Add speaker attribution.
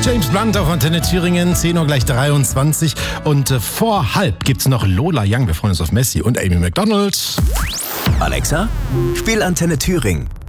Speaker 1: James Blunt auf Antenne Thüringen, 10 Uhr gleich 23. Und vor halb gibt's noch Lola Young. Wir freuen uns auf Messi und Amy McDonald.
Speaker 2: Alexa, spiel Antenne Thüringen.